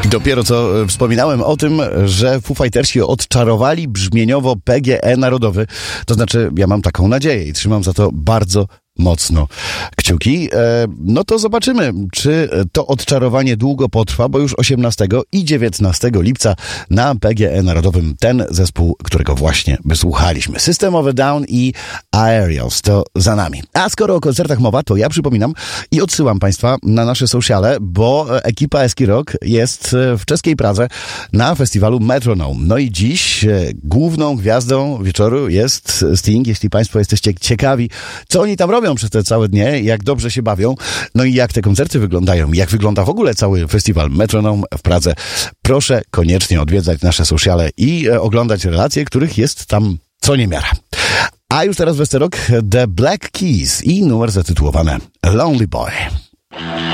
Dopiero co wspominałem o tym, że Foo Fightersi odczarowali brzmieniowo PGE Narodowy. To znaczy, ja mam taką nadzieję i trzymam za to bardzo mocno kciuki. No to zobaczymy, czy to odczarowanie długo potrwa, bo już 18 i 19 lipca na PGE Narodowym ten zespół, którego właśnie wysłuchaliśmy. System of a Down i Aerials to za nami. A skoro o koncertach mowa, to ja przypominam i odsyłam Państwa na nasze sociale, bo ekipa Eski Rock jest w czeskiej Pradze na festiwalu Metronome. No i dziś główną gwiazdą wieczoru jest Sting. Jeśli Państwo jesteście ciekawi, co oni tam robią przez te całe dnie, jak dobrze się bawią, no i jak te koncerty wyglądają, jak wygląda w ogóle cały festiwal Metronome w Pradze, proszę koniecznie odwiedzać nasze sociale i oglądać relacje, których jest tam co niemiara. A już teraz Westerok, The Black Keys i numer zatytułowany Lonely Boy.